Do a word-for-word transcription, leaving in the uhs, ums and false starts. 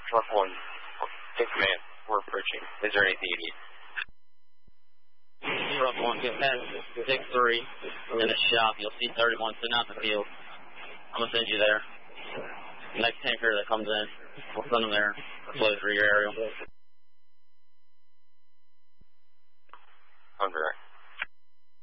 Truck one, take command. We're approaching. Is there anything you need? Truck one, get past six three in the shop. You'll see thirty-one sitting out in the field. I'm going to send you there. Next tanker that comes in, we'll send them there. Close for your aerial.